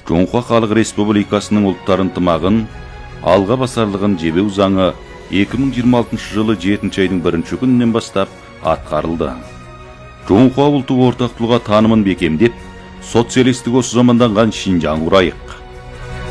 Жоңхуа Халық Республикасының ұлттар ынтымағын алға басарлығын жебеу заңы 2026 жылы 7 айдың 1 күнінен бастап атқарылды. Жоңхуа ұлттық ортақтылығы танымын бекемдеп, социалистік осы заманданған Шинжаң құрайық.